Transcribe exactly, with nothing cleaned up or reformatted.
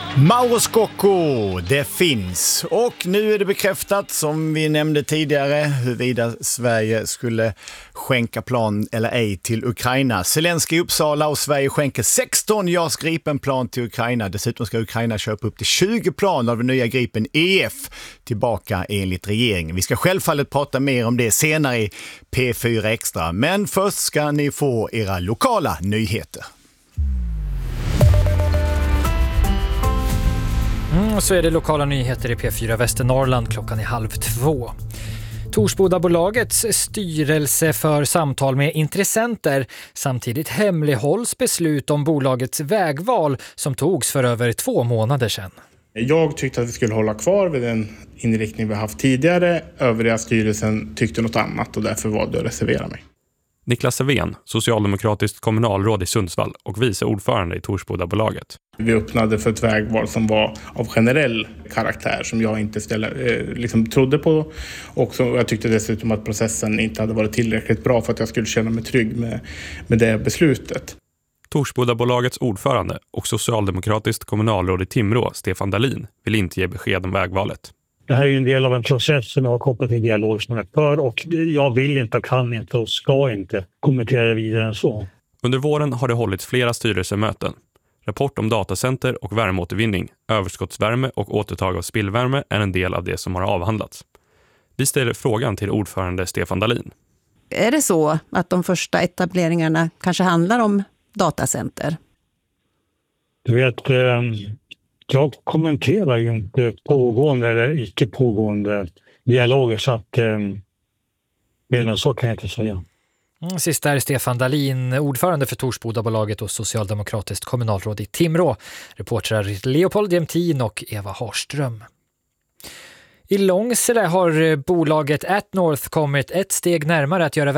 Mauro Scocco, det finns. Och nu är det bekräftat, som vi nämnde tidigare, huruvida Sverige skulle skänka plan eller ej till Ukraina. Zelensky i Uppsala och Sverige skänker sexton JAS Gripen-plan till Ukraina. Dessutom ska Ukraina köpa upp till tjugo plan av den nya Gripen E F tillbaka enligt regeringen. Vi ska självfallet prata mer om det senare i P fyra Extra. Men först ska ni få era lokala nyheter. Mm, så är det lokala nyheter i P fyra Västernorrland. Klockan är halv två. Torsbodabolagets styrelse för samtal med intressenter. Samtidigt hemlighålls beslut om bolagets vägval som togs för över två månader sedan. Jag tyckte att vi skulle hålla kvar vid den inriktning vi haft tidigare. Övriga styrelsen tyckte något annat och därför valde jag att reservera mig. Niklas Sevén, socialdemokratiskt kommunalråd i Sundsvall och vice ordförande i Torsbodabolaget. Vi öppnade för ett vägval som var av generell karaktär som jag inte ställer, liksom trodde på. Och så, jag tyckte dessutom att processen inte hade varit tillräckligt bra för att jag skulle känna mig trygg med, med det beslutet. Torsbodabolagets ordförande och socialdemokratiskt kommunalråd i Timrå, Stefan Dahlin, vill inte ge besked om vägvalet. Det här är ju en del av en process som jag har kopplat till dialog som är för och jag vill inte och kan inte och ska inte kommentera vidare än så. Under våren har det hållits flera styrelsemöten. Rapport om datacenter och värmeåtervinning, överskottsvärme och återtag av spillvärme är en del av det som har avhandlats. Vi ställer frågan till ordförande Stefan Dahlin. Är det så att de första etableringarna kanske handlar om datacenter? Du vet, jag kommenterar ju inte pågående eller icke pågående dialoger så att mer än så kan jag inte säga. Sist är Stefan Dahlin, ordförande för Torsbodabolaget och socialdemokratiskt kommunalråd i Timrå. Reportrar Leopold Jämtin och Eva Harström. I Långsele har bolaget Atnorth kommit ett steg närmare att göra